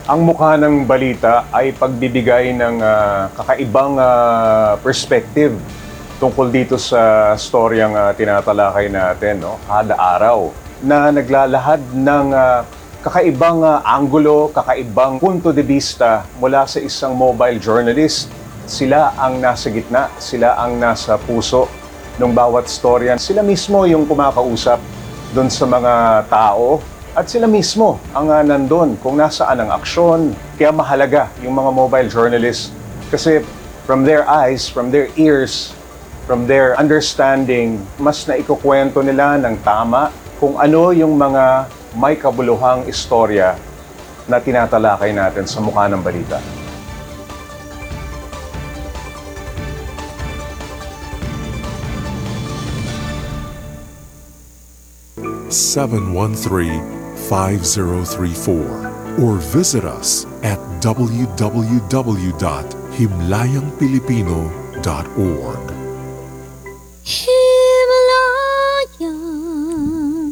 Ang mukha ng balita ay pagbibigay ng kakaibang perspective tungkol dito sa storyang tinatalakay natin, no? Kada araw na naglalahad ng kakaibang anggulo, kakaibang punto de vista mula sa isang mobile journalist. Sila ang nasa gitna, sila ang nasa puso ng bawat storya. Sila mismo yung kumakausap doon sa mga tao at sila mismo ang nandun kung nasaan ang aksyon. Kaya mahalaga yung mga mobile journalists kasi from their eyes, from their ears, from their understanding, mas naikukwento nila ng tama kung ano yung mga may kabuluhang istorya na tinatalakay natin sa mukha ng balita. (713-5034) or visit us at www.himlayangpilipino.org. Himalayang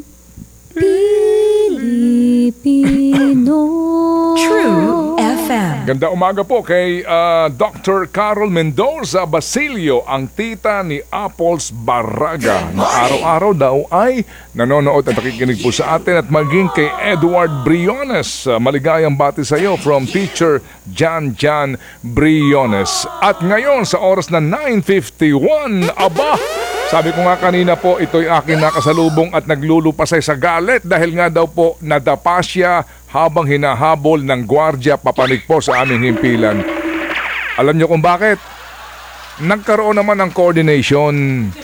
Pilipino. True FM. Ganda umaga po kay Dr. Carol Mendoza Basilio, ang tita ni Apples Barraga, na araw-araw daw ay nanonood at nakikinig po sa atin, at maging kay Edward Briones. Maligayang bati sa iyo from Teacher Jan Briones. At ngayon sa oras na 9:51, aba, sabi ko nga kanina po, ito'y aking nakasalubong at naglulupasay sa galit dahil nga daw po nadapa siya habang hinahabol ng gwardya papanik po sa aming himpilan. Alam niyo kung bakit? Nagkaroon naman ng coordination.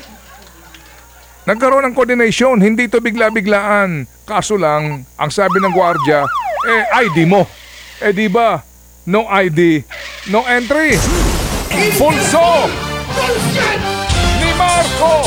Hindi to bigla-biglaan. Kaso lang, ang sabi ng gwardya, ID mo. Di ba? No ID, no entry. Pulso! Ni Marco!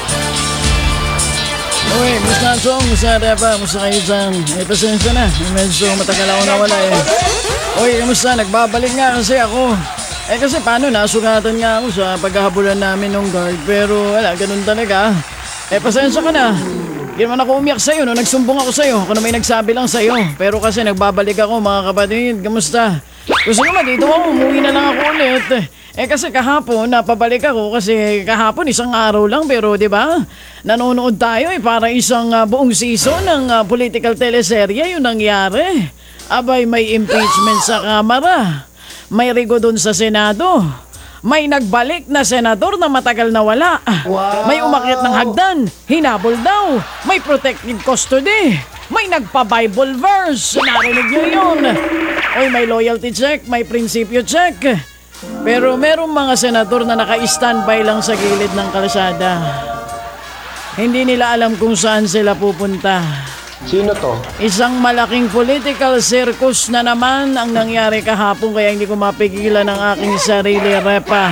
Uy, musta Song? Musta Repa? Musta kayo dyan? Pasensya na. Medyo matagal ako nawala Uy, musta? Nagbabalik nga kasi ako. Kasi paano, nasugatan nga ako sa paghahabulan namin ng guard. Pero wala, ganun talaga. Pasensya ka na. Hindi naman ako umiyak sa'yo, no? Nagsumbong ako sa'yo. Ako na may nagsabi lang sa'yo. Pero kasi nagbabalik ako, mga kapatid. Kamusta? Gusto naman, dito ako. Umuwi na lang ako ulit. Kasi kahapon, napabalik ako kasi kahapon isang araw lang, pero di ba? Nanonood tayo para isang buong season ng political teleserye yung nangyari. Abay, may impeachment sa Kamara. May rigo dun sa Senado. May nagbalik na senador na matagal na wala. Wow. May umakyat ng hagdan, hinabol daw. May protective custody. May nagpa-Bible verse. Narinig nyo yun. Oy, may loyalty check, may prinsipyo check. Pero merong mga senador na naka-standby lang sa gilid ng kalsada. Hindi nila alam kung saan sila pupunta. Sino to? Isang malaking political circus na naman ang nangyari kahapon, kaya hindi ko mapigilan ang aking sarili, Repa.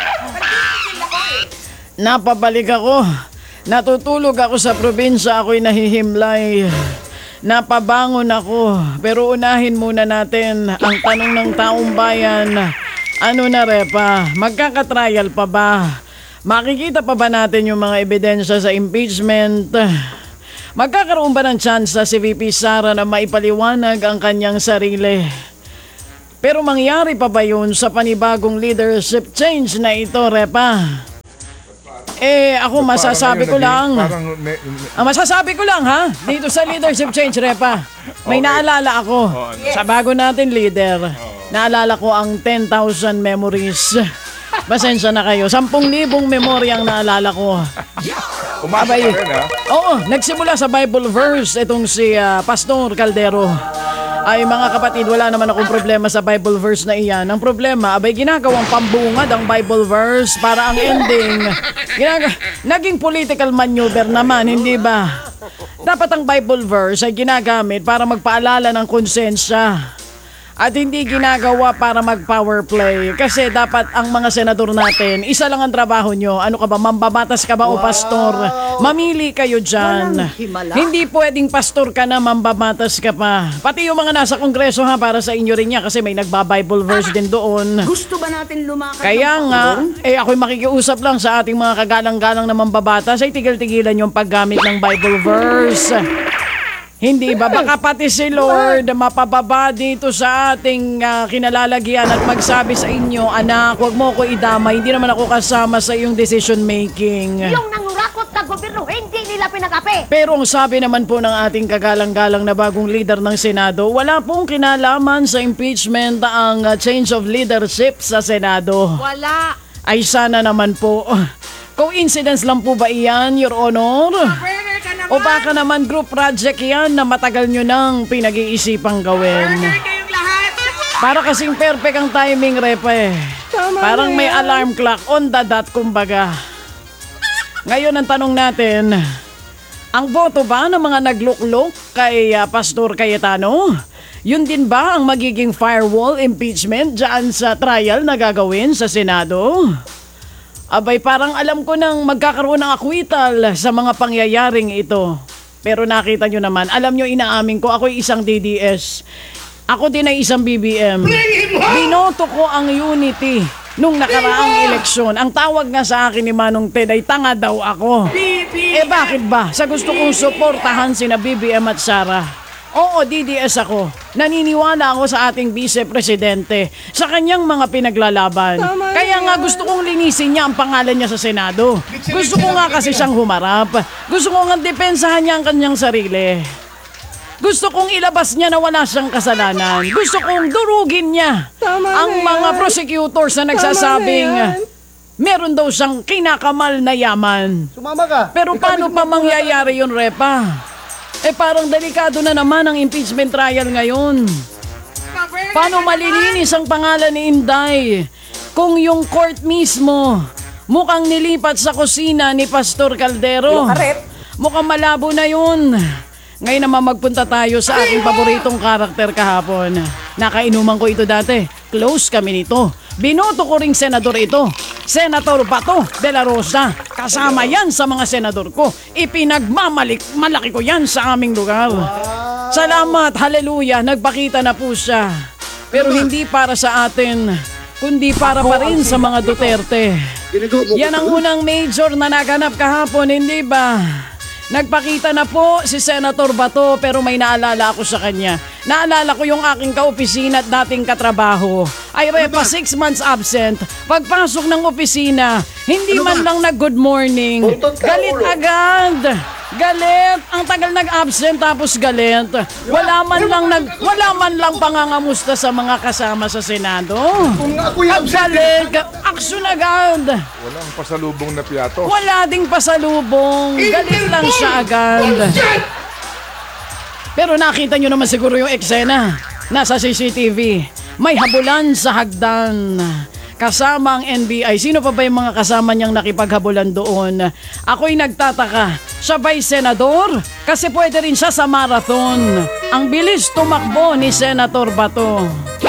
Napabalik ako. Natutulog ako sa probinsya, ako'y nahihimlay. Napabangon ako. Pero unahin muna natin ang tanong ng taong bayan. Ano na, Repa? Magkakatrial pa ba? Makikita pa ba natin yung mga ebidensya sa impeachment? Magkakaroon ba ng chance si VP Sara na maipaliwanag ang kanyang sarili? Pero mangyari pa ba yun sa panibagong leadership change na ito, Repa? Ako masasabi ko lang. Masasabi ko lang, ha? Dito sa leadership change, Repa. May naalala ako. Sa bago natin leader. Naalala ko ang 10,000 memories. Pasensya na kayo. 10,000 memorya ang naalala ko. Abay, oo, nagsimula sa Bible verse itong si Pastor Caldero. Ay mga kapatid, wala naman akong problema sa Bible verse na iyan. Ang problema, abay ginagawang pambungad ang Bible verse para ang ending. Naging political maneuver naman, hindi ba? Dapat ang Bible verse ay ginagamit para magpaalala ng konsensya. At hindi ginagawa para mag-power play. Kasi dapat ang mga senador natin, isa lang ang trabaho nyo. Ano ka ba, mambabatas ka ba o pastor? Mamili kayo dyan. Hindi pwedeng pastor ka na, mambabatas ka pa. Pati yung mga nasa kongreso ha, para sa inyo rin niya kasi may nagba-Bible verse din doon. Gusto ba natin lumakad? Kaya nga, ako'y makikiusap lang sa ating mga kagalang-galang na mambabatas ay tigil-tigilan yung paggamit ng Bible verse. Hindi ba? Baka pati si Lord mapababa dito sa ating kinalalagyan at magsabi sa inyo, anak, huwag mo ko idama, hindi naman ako kasama sa iyong decision making. Yung nangurakot na gobyerno, hindi nila pinag-api. Pero ang sabi naman po ng ating kagalang-galang na bagong leader ng Senado, wala pong kinalaman sa impeachment ang change of leadership sa Senado. Wala. Ay sana naman po. Coincidence lang po ba iyan, Your Honor? O baka naman group project yan na matagal nyo nang pinag-iisipang gawin? Para kasing perfect ang timing, Repa eh. Parang may alarm clock on the dot, kumbaga. Ngayon ang tanong natin, ang boto ba ng mga nagluklok kay Pastor Cayetano? Yun din ba ang magiging firewall impeachment dyan sa trial na gagawin sa Senado? Abay, parang alam ko nang magkakaroon ng akwital sa mga pangyayaring ito. Pero nakita nyo naman, alam nyo, inaamin ko, ako'y isang DDS. Ako din ay isang BBM. Binoto ko ang Unity nung nakaraang eleksyon. Ang tawag nga sa akin ni Manong Ted ay tanga daw ako. Eh bakit ba? Sa gusto kong suportahan sina BBM at Sara. Oo, DDS ako. Naniniwala ako sa ating vice-presidente, sa kanyang mga pinaglalaban. Kaya nga gusto kong linisin niya ang pangalan niya sa Senado. Gusto ko nga kasi siyang humarap. Gusto ko nga depensahan niya ang kanyang sarili. Gusto kong ilabas niya na wala siyang kasalanan. Gusto kong durugin niya ang mga prosecutors na nagsasabing meron daw siyang kinakamal na yaman. Sumama ka. Pero paano pa mangyayari yun, Repa? Eh parang delikado na naman ang impeachment trial ngayon. Paano malilinis ang pangalan ni Inday kung yung court mismo mukhang nilipat sa kusina ni Pastor Caldero? Mukhang malabo na yun. Ngayon naman magpunta tayo sa aking paboritong karakter kahapon. Nakainuman ko ito dati. Close kami nito. Binoto ko ring senador ito. Senator Bato de la Rosa. Kasama yan sa mga senador ko. Malaki ko yan sa aming lugar. Salamat, haleluya, nagpakita na po siya. Pero hindi para sa atin, kundi para pa rin sa mga Duterte. Yan ang unang major na naganap kahapon, hindi ba? Nagpakita na po si Senator Bato pero may naalala ako sa kanya. Naalala ko yung aking kaopisina at dating katrabaho. Ay Repa, 6 months absent. Pagpasok ng opisina, hindi man lang nag-good morning. Galit agad. Galit. Ang tagal nag-absent tapos galit. Wala man lang pangangamusta sa mga kasama sa Senado. Ang galit. Aksyon agad. Walang pasalubong na piyatos. Wala ding pasalubong. Galit lang siya agad. Pero nakita nyo naman siguro yung eksena. Nasa CCTV. May habulan sa hagdan. Kasama ang NBI. Sino pa ba yung mga kasama niyang nakipaghabulan doon? Ako'y nagtataka. Siya ba'y senador? Kasi pwede rin siya sa marathon. Ang bilis tumakbo ni Senator Bato.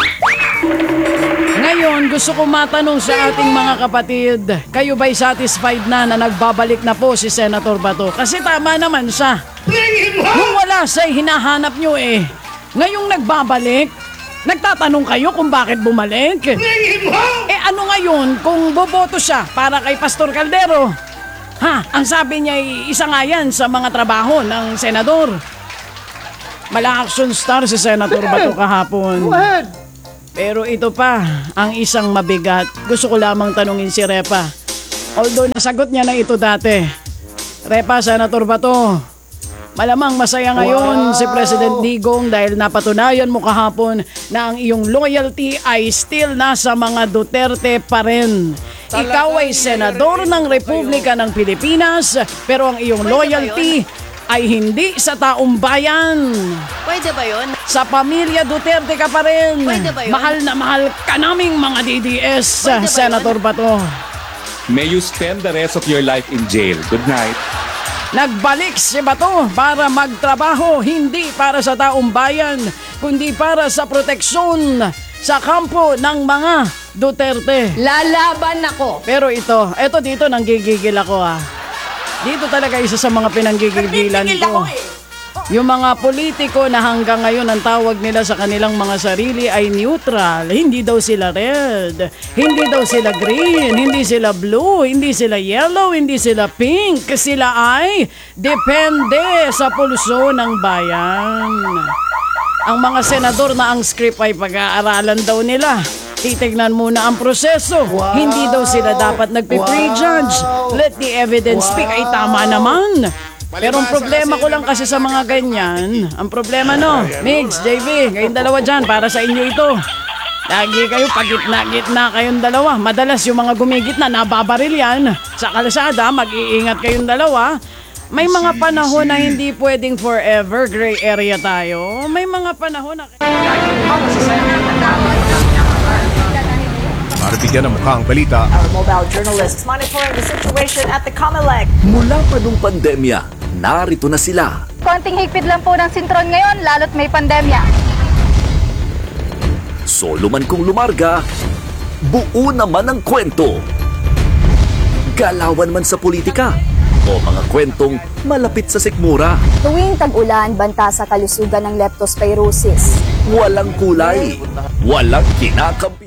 Ngayon, gusto ko matanong sa ating mga kapatid, kayo ba'y satisfied na nagbabalik na po si Senator Bato? Kasi tama naman siya. Nung wala siya'y hinahanap nyo eh. Ngayong nagbabalik, nagtatanong kayo kung bakit bumalik? Eh ano ngayon kung boboto siya para kay Pastor Caldero? Ang sabi niya ay isa nga yan sa mga trabaho ng senador. Mala-action star si Senator Bato kahapon. Pero ito pa, ang isang mabigat. Gusto ko lamang tanungin si Repa. Although nasagot niya na ito dati. Repa, Senator Bato, malamang masaya ngayon si President Digong dahil napatunayan mo kahapon na ang iyong loyalty ay still nasa mga Duterte pa rin. Ikaw ay senador ng Republika ng Pilipinas pero ang iyong loyalty ay hindi sa taong bayan. Pwede ba yun? Sa pamilya Duterte ka pa rin. Pwede ba yun? Mahal na mahal ka naming mga DDS, Pwede ba Senator Bato. May you spend the rest of your life in jail. Good night. Nagbalik si Bato para magtrabaho, hindi para sa taong bayan, kundi para sa proteksyon sa kampo ng mga Duterte. Lalaban ako. Pero ito dito nanggigigil ako Dito talaga isa sa mga pinanggigigilan ko. Yung mga politiko na hanggang ngayon ang tawag nila sa kanilang mga sarili ay neutral. Hindi daw sila red, hindi daw sila green, hindi sila blue, hindi sila yellow, hindi sila pink. Sila ay depende sa pulso ng bayan. Ang mga senador na ang script ay pag-aaralan daw nila. Titignan muna ang proseso. Hindi daw sila dapat nagpe-prejudge. Let the evidence speak. Ay tama naman. Pero ang problema ko lang kasi sa mga ganyan, ang problema Migs, JV, kayong dalawa dyan, para sa inyo ito. Lagi kayo pagitna-gitna kayong dalawa. Madalas yung mga gumigitna, nababaril yan. Sa kalsada, mag-iingat kayong dalawa. May mga panahon na hindi pwedeng forever gray area tayo. May mga panahon na... Para bigyan ng mukha ang balita, Our mobile journalists monitoring the situation at the Comelec. Mula pa nung pandemya, narito na sila. Konting higpit lang po ng sintron ngayon, lalo't may pandemya. Solo man kung lumarga, buo naman ang kwento. Galawan man sa politika, o mga kwentong malapit sa sikmura. Tuwing tag-ulan, banta sa kalusugan ng leptospirosis. Walang kulay, walang kinakab...